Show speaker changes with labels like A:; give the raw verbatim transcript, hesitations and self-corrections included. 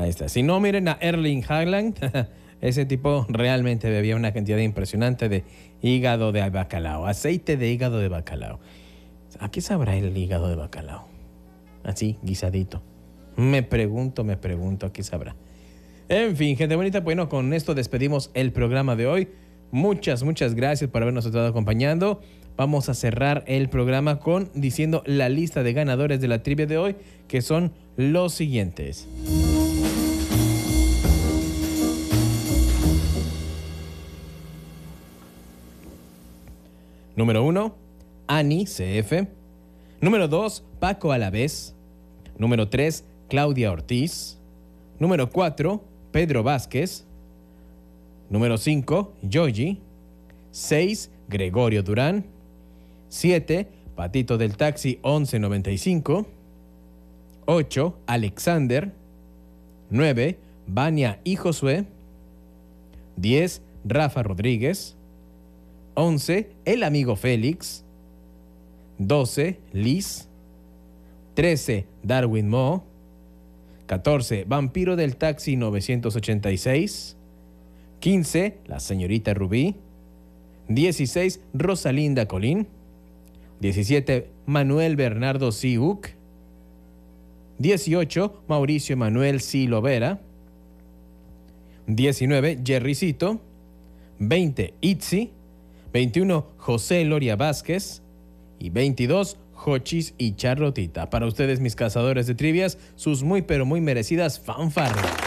A: Ahí está. Si no, miren a Erling Haaland. Ese tipo realmente bebía una cantidad impresionante de hígado de bacalao, aceite de hígado de bacalao. ¿A qué sabrá el hígado de bacalao? Así, guisadito. Me pregunto, me pregunto, ¿a qué sabrá? En fin, gente bonita, bueno, con esto despedimos el programa de hoy. Muchas, muchas gracias por habernos estado acompañando. Vamos a cerrar el programa con diciendo la lista de ganadores de la trivia de hoy, que son los siguientes. Número uno, Ani C F. Número dos, Paco Alavés. Número tres, Claudia Ortiz. Número cuatro, Pedro Vázquez. Número cinco, Yogi. seis, Gregorio Durán. siete, Patito del Taxi once noventa y cinco. ocho, Alexander. nueve, Vania y Josué. diez, Rafa Rodríguez. once, El Amigo Félix. doce, Liz. trece, Darwin Mo. catorce, Vampiro del Taxi novecientos ochenta y seis. quince, La Señorita Rubí. dieciséis, Rosalinda Colín. diecisiete, Manuel Bernardo Siuk. dieciocho, Mauricio Manuel Silovera. diecinueve, Jerrycito. veinte, Itzi. veintiuno, José Loria Vázquez. Y veintidós, Jochis y Charlotita. Para ustedes, mis cazadores de trivias, sus muy pero muy merecidas fanfarrias.